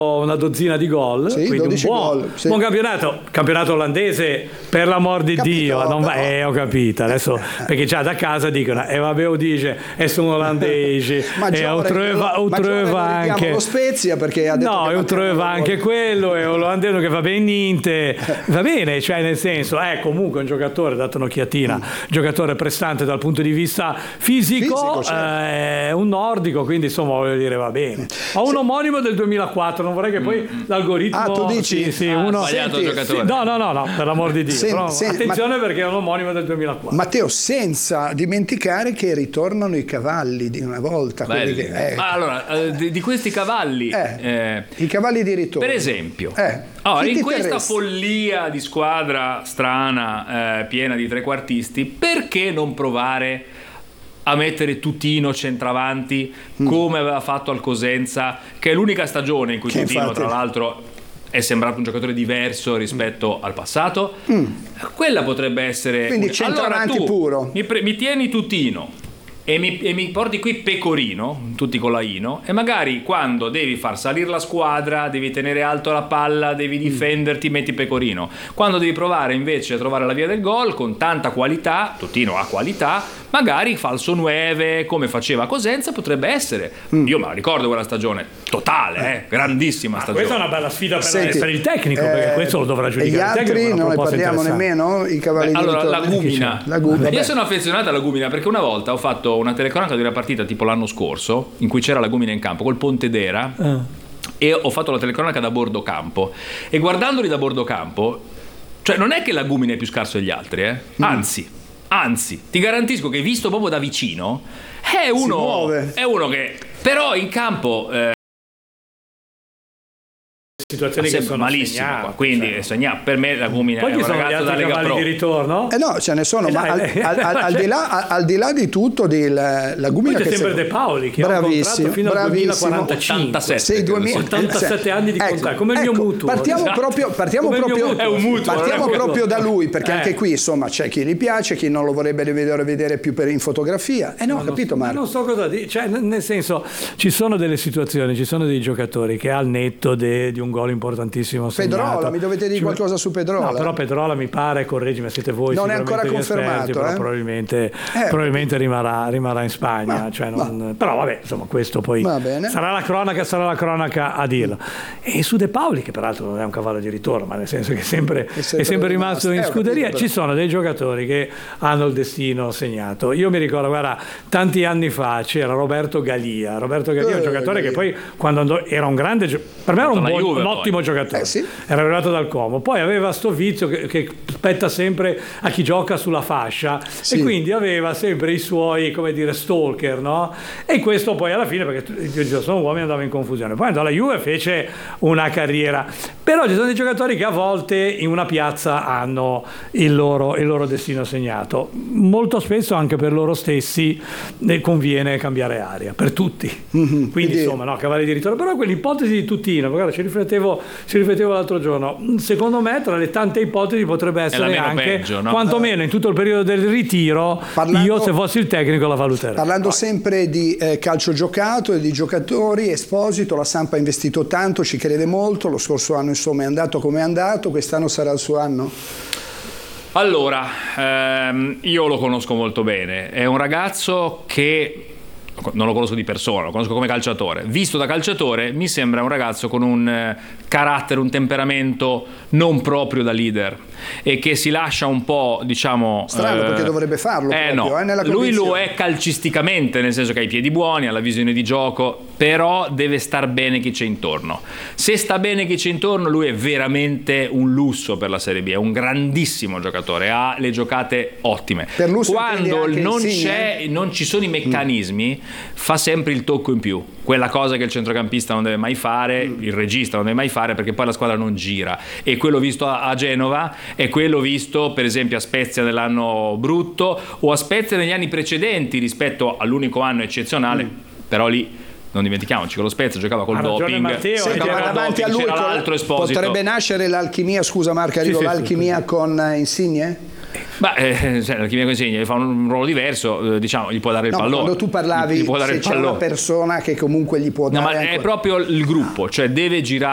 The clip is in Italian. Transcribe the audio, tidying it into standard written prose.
una dozzina di gol, Sì, quindi 12 un buon, gol, sì. buon campionato olandese, per l'amor di Capito, Dio, non va, però. ho capito adesso, perché già da casa dicono vabbè, dice sono olandesi, Maggiore, trova anche lo Spezia, perché ha detto no, che io trovo anche quello, è olandese che va bene niente, va bene, cioè nel senso, comunque un giocatore, date un'occhiatina, giocatore prestante dal punto di vista fisico, certo. è un nordico, quindi insomma voglio dire va bene. Ho un omonimo del 2004, non vorrei che poi l'algoritmo... tu dici? Sì, uno... sbagliato giocatore. No, per l'amor di Dio. Però attenzione perché è un omonimo del 2004. Matteo, senza dimenticare che ritornano i cavalli di una volta. Quelli che, Allora, di questi cavalli... i cavalli di ritorno. Per esempio, chi in ti questa terresti? follia di squadra strana, piena di trequartisti, perché non provare a mettere Tutino centravanti come aveva fatto al Cosenza, che è l'unica stagione in cui Che Tutino, infatti... tra l'altro, è sembrato un giocatore diverso rispetto al passato? Quella potrebbe essere... Quindi centravanti allora, tu puro. mi tieni Tutino e mi porti qui Pecorino, tutti con la Ino, e magari quando devi far salire la squadra, devi tenere alto la palla, devi difenderti, metti Pecorino. Quando devi provare invece a trovare la via del gol con tanta qualità, Tutino ha qualità, magari falso 9 come faceva Cosenza potrebbe essere. Io me la ricordo quella stagione totale, grandissima stagione. Questa è una bella sfida per essere il tecnico, perché questo lo dovrà E giudicare gli il altri tecnico. non ne parliamo nemmeno, i cavalli di Allora, ritorno. la Gumina. Io Io sono affezionato alla Gumina perché una volta ho fatto una telecronaca di una partita tipo l'anno scorso in cui c'era la Gumina in campo col Pontedera e ho fatto la telecronaca da bordo campo e guardandoli da bordo campo, cioè non è che la Gumina è più scarso degli altri, anzi, ti garantisco che visto proprio da vicino è uno che però in campo situazioni che sono malissimo segnate, qua. Quindi per me la Gumina poi è un sono gli ragazzo da altri Lega cavalli Pro. di ritorno? No, ce ne sono, ma al di là di tutto la Gumina poi c'è che sempre De Paoli che ha un contratto fino al 2045, 87 anni di contratto, come il mio mutuo. Partiamo proprio da lui, perché anche qui insomma c'è chi gli piace, chi non lo vorrebbe vedere più in fotografia. Capito Marco? Non so cosa dire, cioè, nel senso, ci sono delle situazioni, ci sono dei giocatori che al netto di un gol importantissimo segnato. Pedrola, mi dovete dire qualcosa su Pedrola? No, però Pedrola mi pare, correggimi, siete voi non è ancora esperti, confermato, però probabilmente rimarrà in Spagna, però vabbè, insomma, questo poi sarà la cronaca a dirlo. E su De Paoli, che peraltro non è un cavallo di ritorno, ma nel senso che è sempre rimasto in scuderia, ci sono dei giocatori che hanno il destino segnato. Io mi ricordo, guarda, tanti anni fa c'era Roberto Galia, è un giocatore che poi quando era un grande, per me era un ottimo giocatore, era arrivato dal Como, poi aveva sto vizio che spetta sempre a chi gioca sulla fascia, e quindi aveva sempre i suoi, come dire, stalker, no? E questo poi alla fine, perché io sono uomini, andava in confusione, poi andò alla Juve, fece una carriera, però ci sono dei giocatori che a volte in una piazza hanno il loro destino segnato, molto spesso anche per loro stessi conviene cambiare aria, per tutti, quindi insomma, no, cavalli di ritorno. Però quell'ipotesi di Tutino, guarda, ci riflettevo l'altro giorno, secondo me tra le tante ipotesi potrebbe essere anche peggio, no? Quantomeno in tutto il periodo del ritiro, io se fossi il tecnico la valuterei. Parlando sempre di calcio giocato e di giocatori, Esposito, la Samp ha investito tanto, ci crede molto, lo scorso anno insomma è andato come è andato, quest'anno sarà il suo anno? Allora, io lo conosco molto bene, è un ragazzo che non lo conosco di persona, lo conosco come calciatore. Visto da calciatore mi sembra un ragazzo con un carattere, un temperamento non proprio da leader e che si lascia un po', diciamo, strano, perché dovrebbe farlo proprio, no. Nella lui lo è calcisticamente, nel senso che ha i piedi buoni, ha la visione di gioco, però deve star bene chi c'è intorno. Se sta bene chi c'è intorno, lui è veramente un lusso per la Serie B, è un grandissimo giocatore, ha le giocate ottime. Per lusso quando non ci sono i meccanismi, fa sempre il tocco in più, quella cosa che il centrocampista non deve mai fare, il regista non deve mai fare, perché poi la squadra non gira, e quello visto a Genova è quello visto per esempio a Spezia nell'anno brutto o a Spezia negli anni precedenti rispetto all'unico anno eccezionale, però lì non dimentichiamoci che lo Spezia giocava col doping, Matteo, davanti a lui c'era l'altro Esposito. Potrebbe nascere l'alchimia, scusa Marco, l'alchimia con Insigne? L'alchimia con Insigne fa un ruolo diverso, diciamo, gli può dare il pallone. Quando tu parlavi, gli può dare se il c'è una pallone. persona che comunque gli può dare, ma è proprio il gruppo, cioè deve girare